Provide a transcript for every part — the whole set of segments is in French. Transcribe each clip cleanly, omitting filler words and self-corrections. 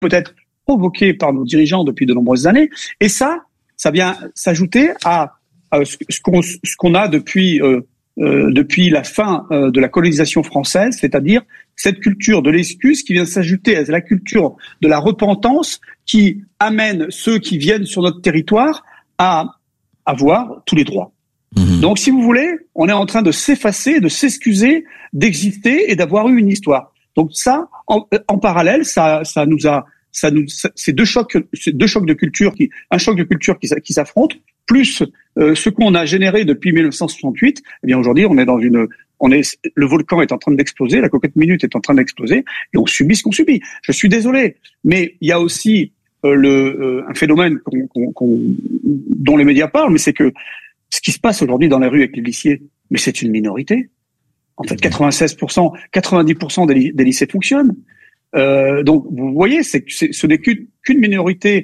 peut-être provoquée par nos dirigeants depuis de nombreuses années. Et ça vient s'ajouter à ce qu'on a depuis la fin de la colonisation française, c'est-à-dire cette culture de l'excuse qui vient s'ajouter à la culture de la repentance qui amène ceux qui viennent sur notre territoire à avoir tous les droits. Donc, si vous voulez, on est en train de s'effacer, de s'excuser d'exister et d'avoir eu une histoire. Donc ça, en parallèle, c'est deux chocs de culture un choc de culture qui s'affrontent, plus ce qu'on a généré depuis 1968. Eh bien, aujourd'hui, le volcan est en train d'exploser, la cocotte minute est en train d'exploser, et on subit ce qu'on subit. Je suis désolé, mais il y a aussi un phénomène dont les médias parlent, mais c'est que ce qui se passe aujourd'hui dans les rues avec les lycées, mais c'est une minorité. En fait, 96%, 90% des lycées fonctionnent. Donc, vous voyez, ce n'est qu'une minorité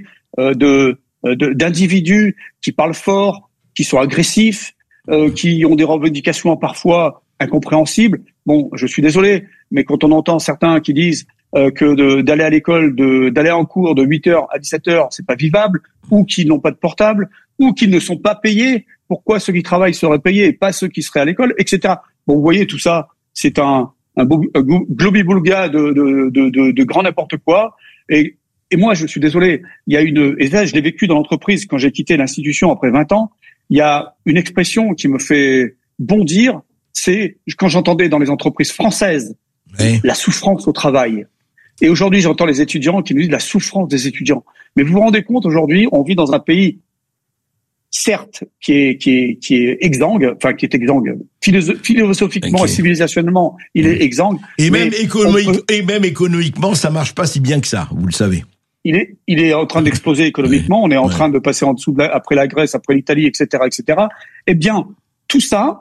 d'individus qui parlent fort, qui sont agressifs, qui ont des revendications parfois incompréhensibles. Bon, je suis désolé, mais quand on entend certains qui disent que d'aller à l'école, d'aller en cours de 8h à 17h, c'est pas vivable, ou qui n'ont pas de portable, ou qui ne sont pas payés, pourquoi ceux qui travaillent seraient payés et pas ceux qui seraient à l'école, etc. Bon, vous voyez, tout ça, c'est un globi-boulga de grand n'importe quoi. Et moi, je suis désolé, et ça, je l'ai vécu dans l'entreprise quand j'ai quitté l'institution après 20 ans, il y a une expression qui me fait bondir, c'est quand j'entendais dans les entreprises françaises la souffrance au travail. Et aujourd'hui, j'entends les étudiants qui nous disent la souffrance des étudiants. Mais vous vous rendez compte, aujourd'hui, on vit dans un pays, certes, qui est exsangue, philosophiquement et civilisationnellement, il est exsangue. Et même économiquement, ça marche pas si bien que ça, vous le savez. Il est en train d'exploser économiquement, on est en train de passer en dessous après la Grèce, après l'Italie, etc., etc. Eh bien, tout ça,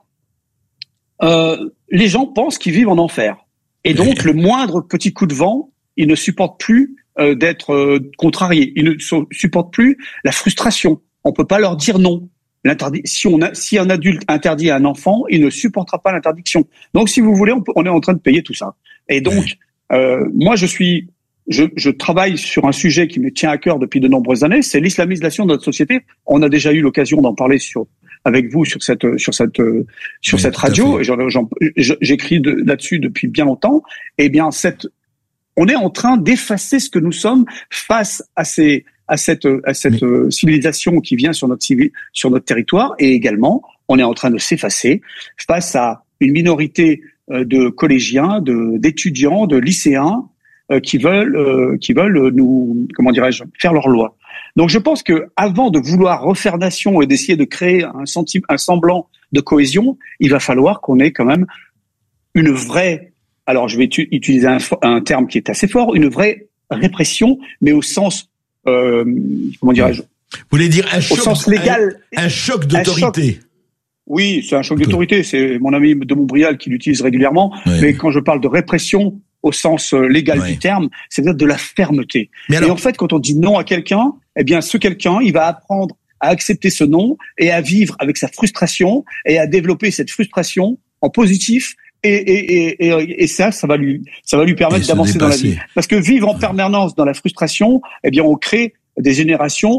les gens pensent qu'ils vivent en enfer. Et donc, le moindre petit coup de vent, ils ne supportent plus d'être contrariés. Ils ne supportent plus la frustration. On peut pas leur dire non. Si un adulte interdit à un enfant, il ne supportera pas l'interdiction. Donc, si vous voulez, on est en train de payer tout ça. Et donc, moi, je travaille sur un sujet qui me tient à cœur depuis de nombreuses années, c'est l'islamisation de notre société. On a déjà eu l'occasion d'en parler avec vous sur cette radio. J'écris là-dessus depuis bien longtemps. Eh bien, on est en train d'effacer ce que nous sommes face à cette civilisation qui vient sur notre territoire, et également on est en train de s'effacer face à une minorité de collégiens, d'étudiants, de lycéens qui veulent nous, comment dirais-je, faire leur loi. Donc je pense que avant de vouloir refaire nation et d'essayer de créer un semblant de cohésion, il va falloir qu'on ait quand même une vraie, alors je vais utiliser un terme qui est assez fort, une vraie répression, mais au sens comment dirais-je ? Vous voulez dire un choc, au sens légal, un choc d'autorité. Oui, c'est un choc d'autorité. C'est mon ami de Montbrial qui l'utilise régulièrement. Oui. Mais quand je parle de répression au sens légal du terme, c'est-à-dire de la fermeté. Et en fait, quand on dit non à quelqu'un, eh bien, ce quelqu'un, il va apprendre à accepter ce non et à vivre avec sa frustration et à développer cette frustration en positif. Et ça va lui permettre d'avancer dans la vie. Parce que vivre en permanence dans la frustration, eh bien, on crée des générations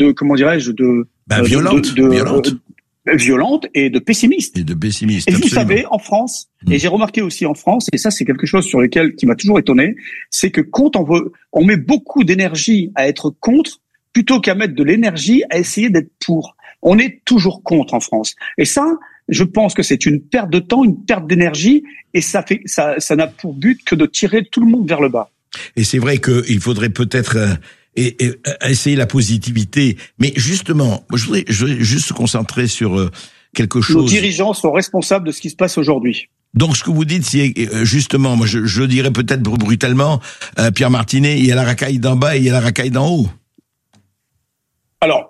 violentes et de pessimistes. Et vous savez, en France, et j'ai remarqué aussi en France, et ça c'est quelque chose qui m'a toujours étonné, c'est que quand on met beaucoup d'énergie à être contre, plutôt qu'à mettre de l'énergie à essayer d'être pour. On est toujours contre en France. Et ça, je pense que c'est une perte de temps, une perte d'énergie, et ça n'a pour but que de tirer tout le monde vers le bas. Et c'est vrai qu'il faudrait peut-être essayer la positivité, mais justement, je voudrais juste se concentrer sur quelque chose. Nos dirigeants sont responsables de ce qui se passe aujourd'hui. Donc ce que vous dites, c'est justement, moi je dirais peut-être brutalement, Pierre Martinet, il y a la racaille d'en bas et il y a la racaille d'en haut. Alors,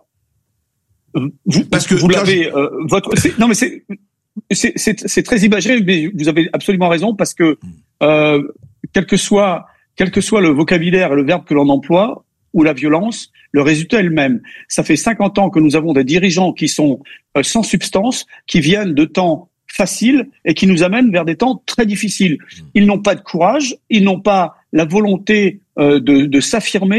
vous l'avez, non mais c'est très imagé, mais vous avez absolument raison, parce que quel que soit le vocabulaire et le verbe que l'on emploie, ou la violence, le résultat est le même. Ça fait 50 ans que nous avons des dirigeants qui sont sans substance, qui viennent de temps faciles et qui nous amènent vers des temps très difficiles. Ils n'ont pas de courage, ils n'ont pas la volonté de s'affirmer.